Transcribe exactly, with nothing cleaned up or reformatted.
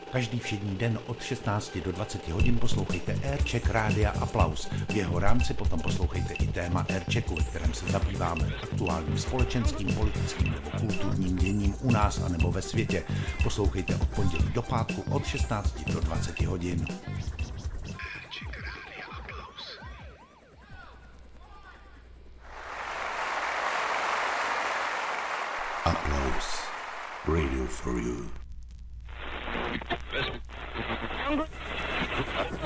Každý všední den od šestnácti do dvaceti hodin poslouchejte Aircheck Rádia Aplaus. V jeho rámci potom poslouchejte i téma Airchecku, ve kterém se zabýváme aktuálním společenským, politickým nebo kulturním děním u nás a nebo ve světě. Poslouchejte od pondělí do pátku od šestnácti do dvaceti hodin. Aircheck Rádia Aplaus. Aplaus. Radio for you.